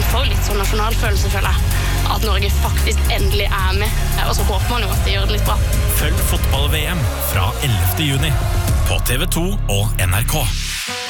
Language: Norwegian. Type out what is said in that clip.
får litt sånn nasjonalfølelse, føler jeg. At Norge faktisk endelig med. Og så håper man jo at de gjør det litt bra. Følg fotball-VM fra 11. juni på TV 2 og NRK.